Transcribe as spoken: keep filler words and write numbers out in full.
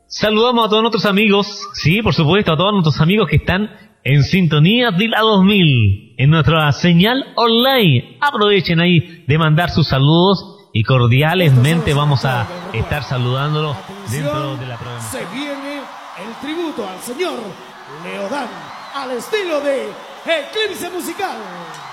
Saludamos a todos nuestros amigos, sí, por supuesto, a todos nuestros amigos que están en sintonía de la dos mil, en nuestra señal online. Aprovechen ahí de mandar sus saludos y cordialmente vamos a estar saludándolos dentro de la programación. Se viene el tributo al señor Leodán, al estilo de Eclipse Musical.